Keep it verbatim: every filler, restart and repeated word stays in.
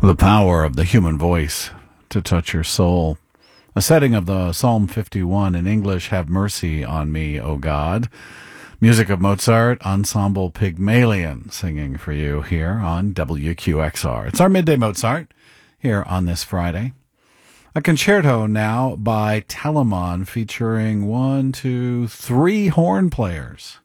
The power of the human voice to touch your soul. A setting of the Psalm fifty-one in English, Have mercy on me, O God. Music of Mozart, Ensemble Pygmalion, singing for you here on W Q X R. It's our Midday Mozart here on this Friday. A concerto now by Telemann featuring one, two, three horn players.